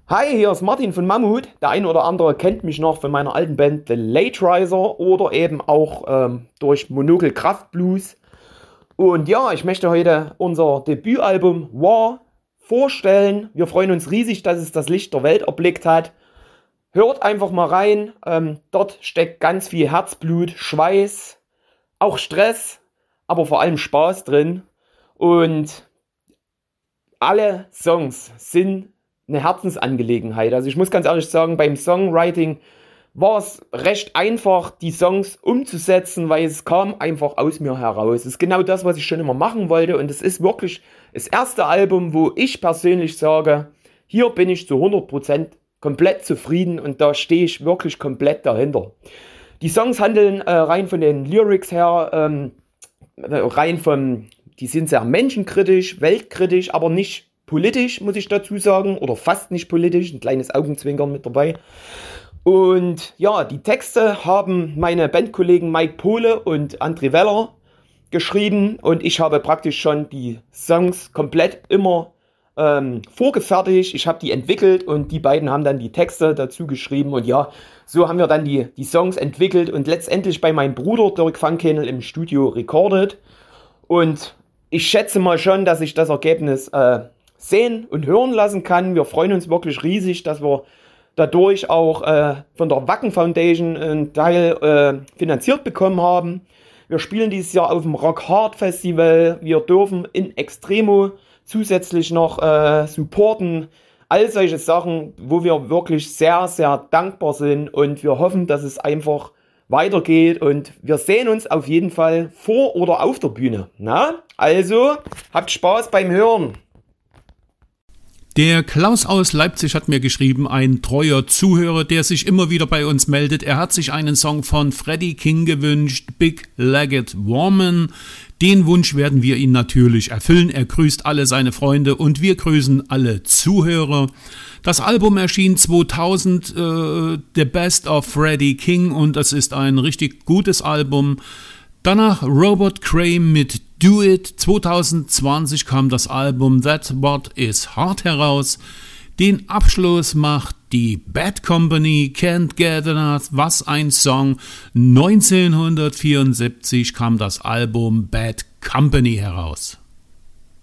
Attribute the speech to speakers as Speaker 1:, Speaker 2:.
Speaker 1: Hi, hier ist Martin von Mammut. Der eine oder andere kennt mich noch von meiner alten Band The Late Riser oder eben auch durch Monocle Kraft Blues. Und ja, ich möchte heute unser Debütalbum War vorstellen. Wir freuen uns riesig, dass es das Licht der Welt erblickt hat. Hört einfach mal rein. Dort steckt ganz viel Herzblut, Schweiß, auch Stress, aber vor allem Spaß drin. Und alle Songs sind eine Herzensangelegenheit. Also ich muss ganz ehrlich sagen, beim Songwriting war es recht einfach, die Songs umzusetzen, weil es kam einfach aus mir heraus. Es ist genau das, was ich schon immer machen wollte, und es ist wirklich das erste Album, wo ich persönlich sage, hier bin ich zu 100% komplett zufrieden, und da stehe ich wirklich komplett dahinter. Die Songs handeln rein von den Lyrics her, die sind sehr menschenkritisch, weltkritisch, aber nicht politisch, muss ich dazu sagen, oder fast nicht politisch, ein kleines Augenzwinkern mit dabei. Und ja, die Texte haben meine Bandkollegen Mike Pohle und André Weller geschrieben, und ich habe praktisch schon die Songs komplett immer vorgefertigt. Ich habe die entwickelt und die beiden haben dann die Texte dazu geschrieben, und ja, so haben wir dann die Songs entwickelt und letztendlich bei meinem Bruder Dirk Funkenel im Studio recorded. Und ich schätze mal schon, dass ich das Ergebnis sehen und hören lassen kann. Wir freuen uns wirklich riesig, dass wir dadurch auch von der Wacken Foundation einen Teil finanziert bekommen haben. Wir spielen dieses Jahr auf dem Rock Hard Festival. Wir dürfen in Extremo zusätzlich noch supporten. All solche Sachen, wo wir wirklich sehr, sehr dankbar sind, und wir hoffen, dass es einfach weitergeht, und wir sehen uns auf jeden Fall vor oder auf der Bühne. Na? Also, habt Spaß beim Hören.
Speaker 2: Der Klaus aus Leipzig hat mir geschrieben, ein treuer Zuhörer, der sich immer wieder bei uns meldet. Er hat sich einen Song von Freddie King gewünscht, Big-Legged Woman. Den Wunsch werden wir ihn natürlich erfüllen. Er grüßt alle seine Freunde und wir grüßen alle Zuhörer. Das Album erschien 2000, The Best of Freddie King, und es ist ein richtig gutes Album. Danach Robert Cray mit Do It. 2020 kam das Album That What Is Hard heraus. Den Abschluss macht die Bad Company, Can't Get Enough, was ein Song. 1974 kam das Album Bad Company heraus.